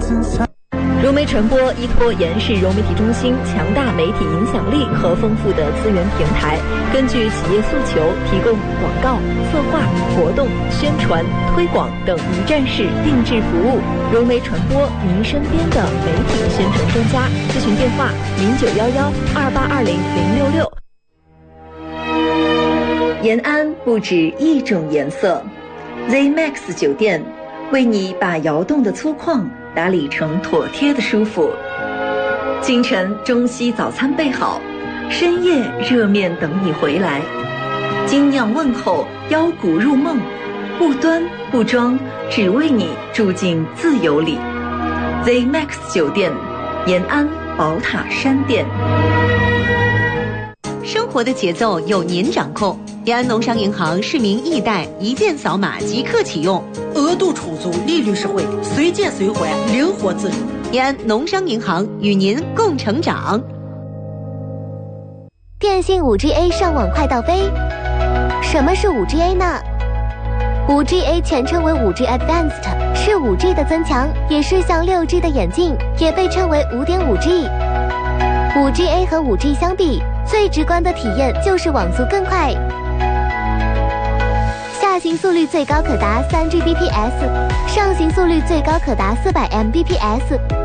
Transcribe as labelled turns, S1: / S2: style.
S1: 融媒传播依托延世融媒体中心强大媒体影响力和丰富的资源平台，根据企业诉求，提供广告、策划、活动、宣传、推广等一站式定制服务。融媒传播，您身边的媒体宣传专家。咨询电话：0911282066。延安不止一种颜色 ，ZMAX 酒店为你把窑洞的粗犷打理成妥帖的舒服。清晨中西早餐备好，深夜热面等你回来。精酿问候，腰鼓入梦，不端不装，只为你住进自由里。ZMAX 酒店，延安宝塔山店。
S2: 生活的节奏由您掌控。延安农商银行市民易贷，一键扫码即刻启用，
S3: 额度充足，利率实惠，随借随还，灵活自如。
S2: 延安农商银行与您共成长。
S4: 电信 5GA 上网快到飞。什么是 5GA 呢？ 5GA 全称为 5G Advanced， 是 5G 的增强，也是向 6G 的演进，也被称为 5.5G。 5GA 和 5G 相比，最直观的体验就是网速更快，下行速率最高可达3 Gbps， 上行速率最高可达400 Mbps。